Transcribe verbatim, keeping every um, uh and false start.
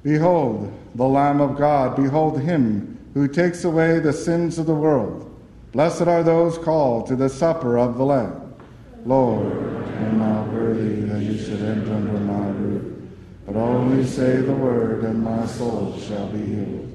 Behold, the Lamb of God. Behold him who takes away the sins of the world. Blessed are those called to the supper of the Lamb. Lord, I am not worthy that you should enter under my roof, but only say the word, and my soul shall be healed.